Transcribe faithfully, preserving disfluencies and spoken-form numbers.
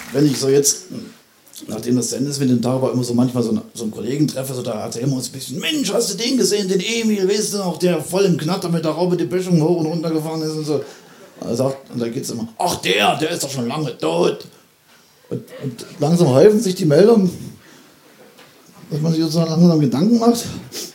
wenn ich so jetzt, nachdem das zu Ende ist mit dem Tag, aber immer so manchmal so, eine, so einen Kollegen treffe, so da erzählen wir uns ein bisschen, Mensch, hast du den gesehen, den Emil, weißt du noch, der voll im Knatter mit der Raube die Böschung hoch und runter gefahren ist und so. Und, sagt, und da geht es immer, ach der, der ist doch schon lange tot. Und, und langsam häufen sich die Meldungen, dass man sich sozusagen langsam Gedanken macht.